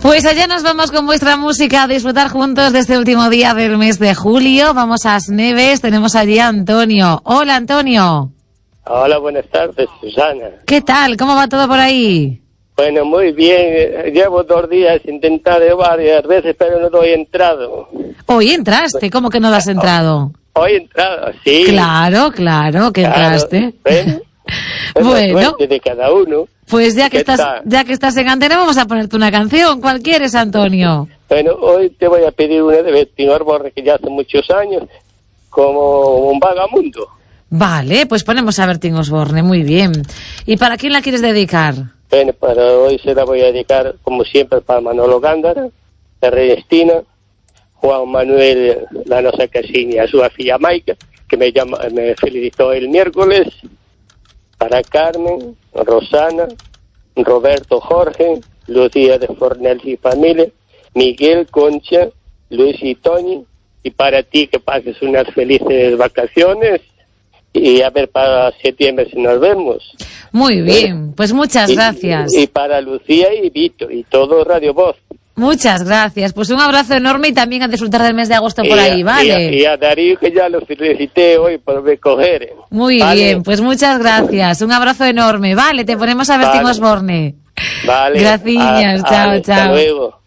Pues allá nos vamos con vuestra música a disfrutar juntos de este último día del mes de julio. Vamos a As Neves, tenemos allí a Antonio. Hola, Antonio. Hola, buenas tardes, Susana. ¿Qué tal? ¿Cómo va todo por ahí? Bueno, muy bien. Llevo 2 días intentando varias veces, pero no doy entrado. Hoy entraste, ¿cómo que no has entrado? Hoy entrado, sí. Claro, que entraste. Bueno, de cada uno. Pues ya que estás en antena, vamos a ponerte una canción. ¿Cuál quieres, Antonio? Bueno, hoy te voy a pedir una de Bertín Osborne, que ya hace muchos años, como Un vagamundo. Vale, pues ponemos a Bertín Osborne, muy bien. ¿Y para quién la quieres dedicar? Bueno, para hoy se la voy a dedicar, como siempre, para Manolo Gándara, Ernestina, Juan Manuel Lanosa Casini, a su filla Maica, que me felicitó el miércoles, para Carmen, Rosana, Roberto Jorge, Lucía de Fornells y familia, Miguel, Concha, Luis y Toñi, y para ti que pases unas felices vacaciones, y a ver para septiembre si nos vemos. Muy bien, pues muchas gracias. Y para Lucía y Vito, y todo Radio Voz. Muchas gracias, pues un abrazo enorme y también a disfrutar del mes de agosto por ahí, ¿vale? Y a Darío, que ya lo felicité hoy por recoger. Muy bien, pues muchas gracias, un abrazo enorme, vale, te ponemos a Bertín Osborne. Vale. Gracias, chao. Hasta luego.